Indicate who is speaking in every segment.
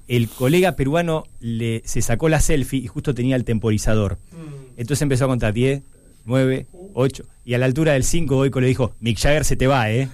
Speaker 1: el colega peruano se sacó la selfie y justo tenía el temporizador. Entonces empezó a contar 10, 9, 8, y a la altura del 5 Goico le dijo, Mick Jagger se te va, ¿eh?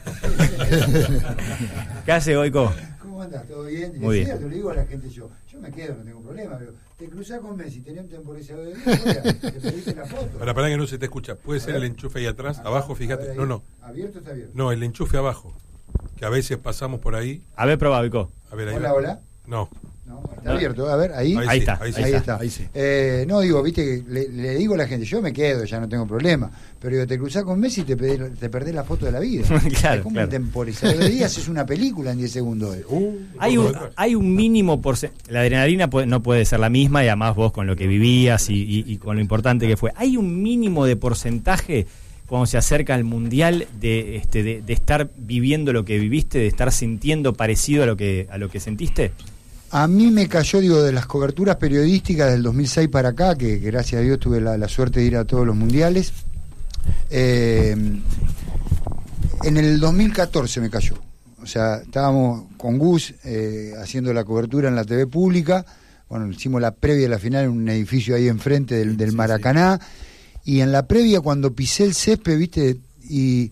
Speaker 1: ¿Qué hace, Goico?
Speaker 2: ¿Cómo andas? ¿Todo bien?
Speaker 1: Muy bien.
Speaker 2: Te lo digo a la gente yo me quedo, no tengo problema, pero te cruzás con Messi, tenés un temporizador de vida, te pediste la foto.
Speaker 3: Para que no se te escucha, puede ser el enchufe ahí atrás, abajo, fíjate.
Speaker 2: Ver,
Speaker 3: No.
Speaker 2: ¿Abierto o está abierto?
Speaker 3: No, el enchufe abajo, que a veces pasamos por ahí.
Speaker 1: A ver, probá, Goico.
Speaker 3: A ver, ahí
Speaker 2: Hola,
Speaker 3: va.
Speaker 2: hola.
Speaker 3: No.
Speaker 2: No, está abierto, a ver, ahí
Speaker 1: está.
Speaker 2: Ahí está.
Speaker 3: Ahí sí.
Speaker 2: No, digo, viste, le digo a la gente, yo me quedo, ya no tengo problema, pero digo, te cruzás con Messi y te perdés la foto de la vida.
Speaker 1: Claro,
Speaker 2: es como
Speaker 1: claro.
Speaker 2: un temporizador de días, es una película en 10 segundos.
Speaker 1: Hay un mínimo porcentaje. La adrenalina no puede ser la misma, y además vos con lo que vivías y con lo importante que fue. Hay un mínimo de porcentaje cuando se acerca al mundial de estar viviendo lo que viviste, de estar sintiendo parecido a lo que sentiste.
Speaker 2: A mí me cayó, digo, de las coberturas periodísticas del 2006 para acá, que gracias a Dios tuve la suerte de ir a todos los mundiales. En el 2014 me cayó. O sea, estábamos con Gus haciendo la cobertura en la TV pública. Bueno, hicimos la previa de la final en un edificio ahí enfrente del Maracaná. Y en la previa, cuando pisé el césped, viste, y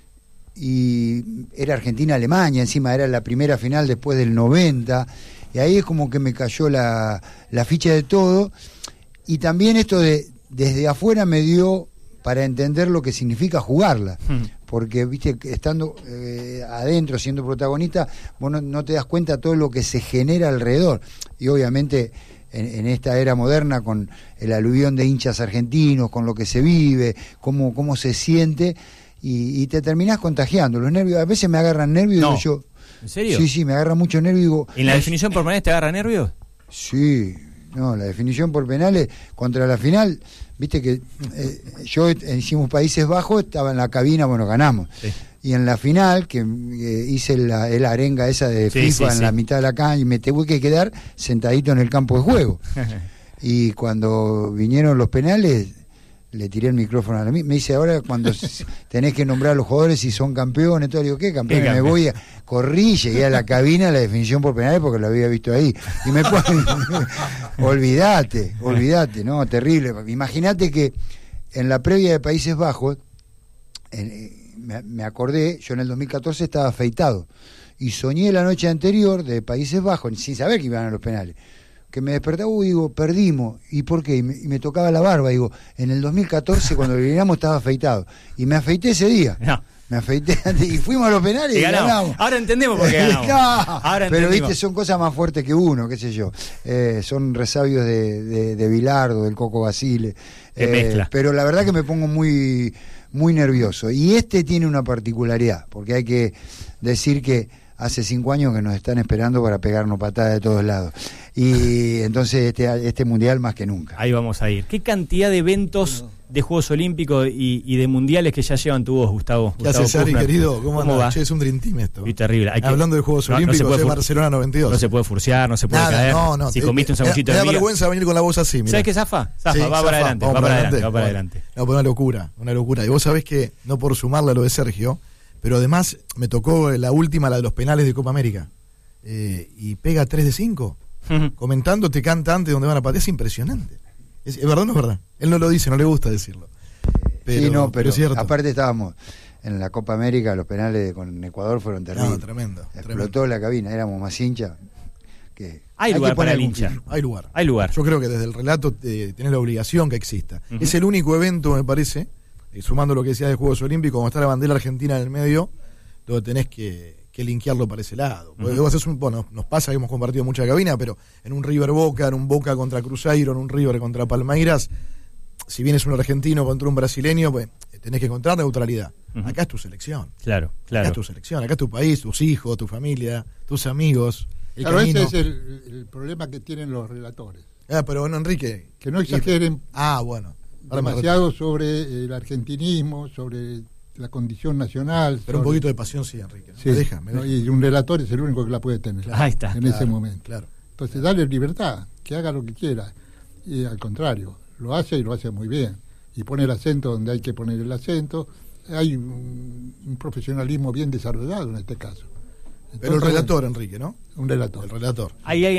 Speaker 2: era Argentina-Alemania, encima era la primera final después del 90, y ahí es como que me cayó la ficha de todo, y también esto desde afuera me dio para entender lo que significa jugarla, porque, viste, estando adentro, siendo protagonista, vos no te das cuenta de todo lo que se genera alrededor, y obviamente en esta era moderna, con el aluvión de hinchas argentinos, con lo que se vive, cómo se siente, y te terminás contagiando. Los nervios, a veces me agarran nervios,
Speaker 1: No.
Speaker 2: y digo yo...
Speaker 1: ¿En serio?
Speaker 2: Sí, me agarra mucho nervio y digo...
Speaker 1: ¿En la definición por penales te agarra nervios?
Speaker 2: Sí, no, la definición por penales contra la final, viste que yo hicimos Países Bajos, estaba en la cabina, bueno, ganamos. Sí. Y en la final, que hice la arenga esa de FIFA en la mitad de la cancha, y me tuve que quedar sentadito en el campo de juego. Y cuando vinieron los penales, le tiré el micrófono a mí. Me dice, ahora cuando tenés que nombrar a los jugadores si son campeones, todo, digo, ¿qué campeón? Me voy corrí, llegué a la cabina, la definición por penales, porque lo había visto ahí. Y me pone, olvídate, no, terrible. Imagínate que en la previa de Países Bajos, me acordé, yo en el 2014 estaba afeitado, y soñé la noche anterior de Países Bajos, sin saber que iban a los penales, que me despertaba, digo, perdimos. ¿Y por qué? Y me tocaba la barba, digo, en el 2014 cuando eliminamos estaba afeitado, y me afeité ese día. No. Me afeité antes y fuimos a los penales y ganamos.
Speaker 1: Ahora entendemos por qué ganamos.
Speaker 2: No,
Speaker 1: ahora
Speaker 2: pero viste, son cosas más fuertes que uno, qué sé yo. Son resabios de Bilardo, del Coco Basile. Pero la verdad que me pongo muy, muy nervioso. Y tiene una particularidad, porque hay que decir que hace 5 años que nos están esperando para pegarnos patadas de todos lados. Y entonces este mundial más que nunca.
Speaker 1: Ahí vamos a ir. ¿Qué cantidad de eventos de Juegos Olímpicos y de mundiales que ya llevan tu voz, Gustavo?
Speaker 4: ¿Qué haces, Ari, querido? ¿Cómo andás? Che, es un Dream Team esto.
Speaker 1: Y terrible.
Speaker 4: Hablando de Juegos Olímpicos, de Barcelona 92.
Speaker 1: No se puede furciar, no se puede caer.
Speaker 4: No.
Speaker 1: Si comiste un sanguchito de
Speaker 4: me da
Speaker 1: miga.
Speaker 4: vergüenza venir con la voz así, mira.
Speaker 1: ¿Sabes qué, Zafa?
Speaker 4: Sí,
Speaker 1: va para adelante, va para adelante.
Speaker 4: No, pero una locura. Y vos sabés que, no por sumarle a lo de Sergio, pero además me tocó la última, la de los penales de Copa América. Y pega 3 de 5. Comentando, te canta antes donde van a patear. Es impresionante. ¿Es verdad o no es verdad? Él no lo dice, no le gusta decirlo.
Speaker 2: Pero
Speaker 4: es cierto.
Speaker 2: Aparte estábamos en la Copa América, los penales con Ecuador fueron terribles.
Speaker 4: No, tremendo.
Speaker 2: Explotó la cabina, éramos más hinchas.
Speaker 1: Hay lugar para el hincha.
Speaker 4: Hay lugar. Yo creo que desde el relato tenés la obligación que exista. Es el único evento, me parece, sumando lo que decías de Juegos Olímpicos, como está la bandera argentina en el medio, donde tenés que linkearlo para ese lado. Vos haces nos pasa que hemos compartido mucha cabina, pero en un River Boca, en un Boca contra Cruzeiro, en un River contra Palmeiras, si vienes un argentino contra un brasileño, pues tenés que encontrar neutralidad. Acá es tu selección.
Speaker 1: Claro.
Speaker 4: Acá es tu selección, acá es tu país, tus hijos, tu familia, tus amigos.
Speaker 5: Claro, ese es el problema que tienen los relatores.
Speaker 4: Pero bueno, Enrique.
Speaker 5: Que no exageren demasiado sobre el argentinismo, sobre la condición nacional.
Speaker 4: Pero un poquito de pasión, sí, Enrique.
Speaker 5: Sí, me deja. Y un relator es el único que la puede tener.
Speaker 1: Claro, ahí está.
Speaker 5: En ese momento.
Speaker 4: Claro.
Speaker 5: Entonces, dale libertad, que haga lo que quiera. Y al contrario, lo hace y lo hace muy bien. Y pone el acento donde hay que poner el acento. Hay un profesionalismo bien desarrollado en este caso. Entonces,
Speaker 4: pero el relator, Enrique, ¿no?
Speaker 5: Un relator.
Speaker 4: El relator.
Speaker 1: Hay